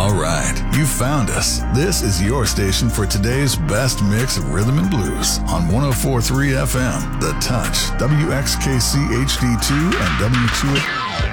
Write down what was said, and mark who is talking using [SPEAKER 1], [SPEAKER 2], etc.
[SPEAKER 1] All right, you found us. This is your station for today's best mix of rhythm and blues on 104.3 FM, The Touch, WXKC HD2 and W2.